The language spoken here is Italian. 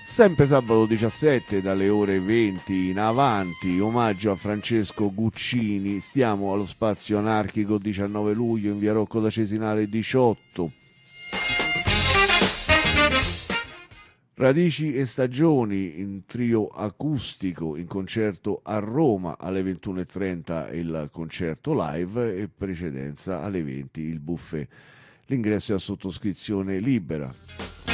Sempre sabato 17 dalle ore 20 in avanti, omaggio a Francesco Guccini, stiamo allo Spazio Anarchico 19 luglio in via Rocco da Cesinale 18. Radici e stagioni in trio acustico in concerto a Roma alle 21:30 il concerto live e precedenza alle 20 il buffet. L'ingresso è a sottoscrizione libera.